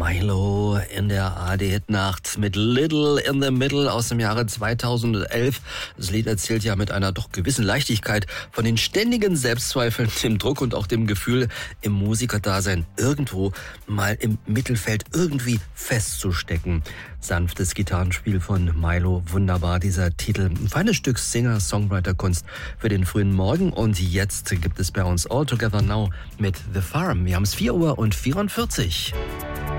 Milo in der ARD-Hitnacht mit Little in the Middle aus dem Jahre 2011. Das Lied erzählt ja mit einer doch gewissen Leichtigkeit von den ständigen Selbstzweifeln, dem Druck und auch dem Gefühl, im Musikerdasein irgendwo mal im Mittelfeld irgendwie festzustecken. Sanftes Gitarrenspiel von Milo, wunderbar dieser Titel. Ein feines Stück Singer-Songwriter-Kunst für den frühen Morgen. Und jetzt gibt es bei uns All Together Now mit The Farm. Wir haben es 4:44 Uhr.